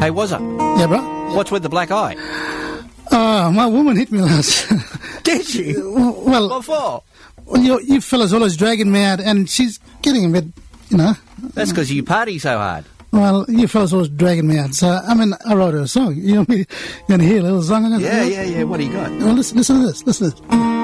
Hey, was I? Yeah, bro. What's with the black eye? My woman hit me last. Did she? Well, What for? well, you fellas always dragging me out, and she's getting a bit, you know. That's because you party so hard. Well, you fellas always dragging me out. So, I mean, I wrote her a song. You want me to hear a little song? Yeah. What do you got? Well, listen to this. Listen to this.